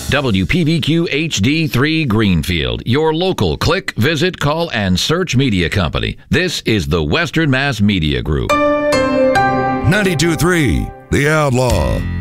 WPVQ HD3 Greenfield, your local click, visit, call, and search media company. This is the Western Mass Media Group. 92.3 The Outlaw.